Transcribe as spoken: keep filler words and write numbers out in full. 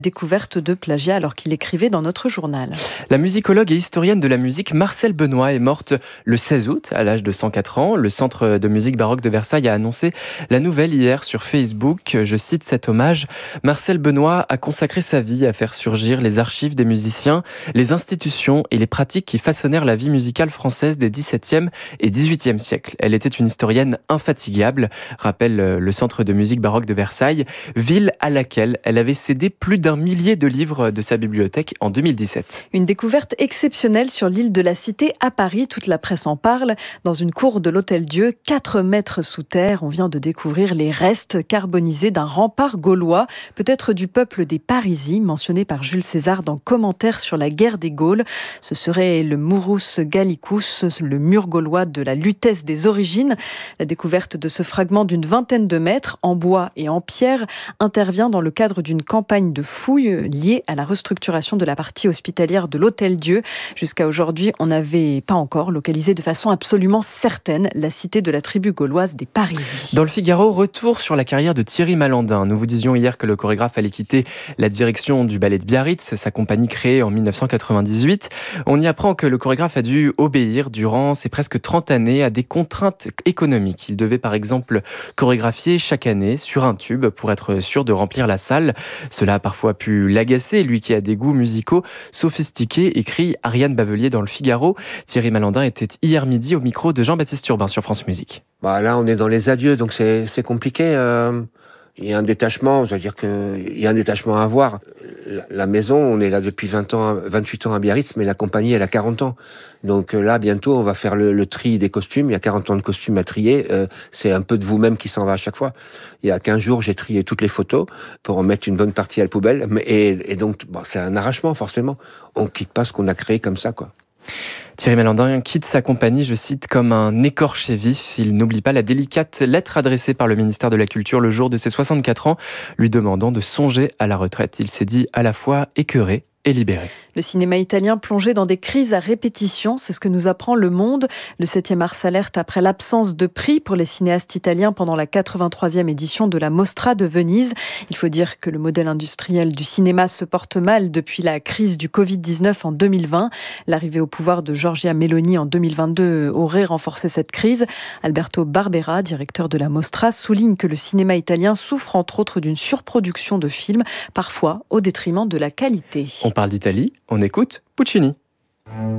Découverte de plagiat alors qu'il écrivait dans notre journal. La musicologue et historienne de la musique Marcelle Benoît est morte le seize août à l'âge de cent quatre ans. Le Centre de musique baroque de Versailles a annoncé la nouvelle hier sur Facebook. Je cite cet hommage. Marcelle Benoît a consacré sa vie à faire surgir les archives des musiciens, les institutions et les pratiques qui façonnèrent la vie musicale française des dix-septième et dix-huitième siècles. Elle était une historienne infatigable, rappelle le Centre de musique baroque de Versailles, ville à laquelle elle avait cédé plus d'un un millier de livres de sa bibliothèque en deux mille dix-sept. Une découverte exceptionnelle sur l'île de la Cité à Paris. Toute la presse en parle. Dans une cour de l'Hôtel-Dieu, quatre mètres sous terre, on vient de découvrir les restes carbonisés d'un rempart gaulois, peut-être du peuple des Parisis, mentionné par Jules César dans Commentaires sur la guerre des Gaules. Ce serait le Murus Gallicus, le mur gaulois de la Lutèce des origines. La découverte de ce fragment d'une vingtaine de mètres, en bois et en pierre, intervient dans le cadre d'une campagne de fouilles liées à la restructuration de la partie hospitalière de l'Hôtel-Dieu. Jusqu'à aujourd'hui, on n'avait pas encore localisé de façon absolument certaine la cité de la tribu gauloise des Parisis. Dans le Figaro, retour sur la carrière de Thierry Malandin. Nous vous disions hier que le chorégraphe allait quitter la direction du ballet de Biarritz, sa compagnie créée en dix-neuf cent quatre-vingt-dix-huit. On y apprend que le chorégraphe a dû obéir durant ses presque trente années à des contraintes économiques. Il devait par exemple chorégraphier chaque année sur un tube pour être sûr de remplir la salle. Cela a parfois pu l'agacer, lui qui a des goûts musicaux sophistiqués, écrit Ariane Bavelier dans le Figaro. Thierry Malandin était hier midi au micro de Jean-Baptiste Urbain sur France Musique. Bah là, on est dans les adieux, donc c'est, c'est compliqué. Euh, il y a un détachement, je veux dire que il y a un détachement à avoir. La, la maison, on est là depuis vingt ans, vingt-huit ans à Biarritz, mais la compagnie, elle a quarante ans. Donc là, bientôt, on va faire le, le tri des costumes. Il y a quarante ans de costumes à trier. Euh, c'est un peu de vous-même qui s'en va à chaque fois. Il y a quinze jours, j'ai trié toutes les photos pour en mettre une bonne partie à la poubelle. Mais, et, et donc, bon, c'est un arrachement, forcément. On quitte pas ce qu'on a créé comme ça, quoi. Thierry Malandin quitte sa compagnie, je cite, comme un écorché vif. Il n'oublie pas la délicate lettre adressée par le ministère de la Culture le jour de ses soixante-quatre ans, lui demandant de songer à la retraite. Il s'est dit à la fois écœuré et libéré. Le cinéma italien plongé dans des crises à répétition, c'est ce que nous apprend Le Monde. Le septième art s'alerte après l'absence de prix pour les cinéastes italiens pendant la quatre-vingt-troisième édition de la Mostra de Venise. Il faut dire que le modèle industriel du cinéma se porte mal depuis la crise du covid dix-neuf en deux mille vingt. L'arrivée au pouvoir de Giorgia Meloni en deux mille vingt-deux aurait renforcé cette crise. Alberto Barbera, directeur de la Mostra, souligne que le cinéma italien souffre entre autres d'une surproduction de films, parfois au détriment de la qualité. On parle d'Italie, on écoute Puccini.